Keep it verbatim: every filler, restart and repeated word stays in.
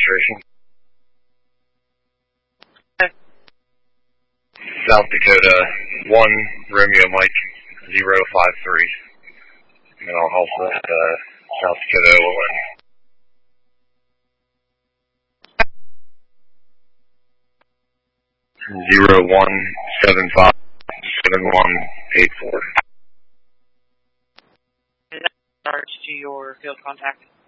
registration. Okay. South Dakota one Romeo Mike zero five three. And I'll also let uh, South Dakota one. Zero one seven five seven one eight four. Is that in regards to your field contact?